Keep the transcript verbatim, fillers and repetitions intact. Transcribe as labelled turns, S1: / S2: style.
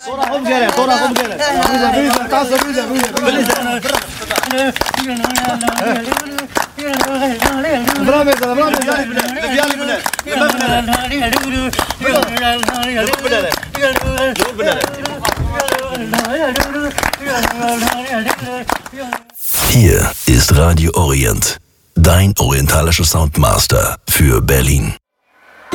S1: Tora rumgele, tora rumgele. Brisa, tasso, brisa, brisa, brisa. Bravo, bravo,
S2: Hier ist Radio Orient, dein orientalischer Soundmaster für Berlin.